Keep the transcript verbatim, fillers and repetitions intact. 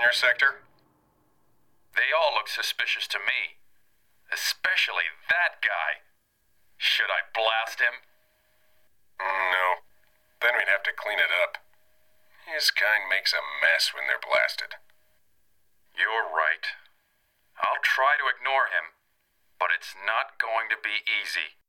your sector? They all look suspicious to me. Especially that guy. Should I blast him? No. Then we'd have to clean it up. His kind makes a mess when they're blasted. You're right. I'll try to ignore him, but it's not going to be easy.